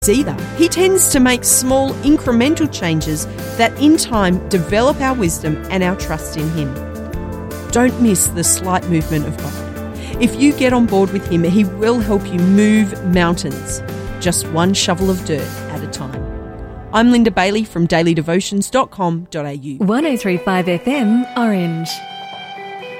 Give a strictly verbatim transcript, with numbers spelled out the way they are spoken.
either. He tends to make small incremental changes that in time develop our wisdom and our trust in him. Don't miss the slight movement of God. If you get on board with him, he will help you move mountains, just one shovel of dirt at a time. I'm Linda Bailey from daily devotions dot com dot a u. one oh three point five F M, Orange.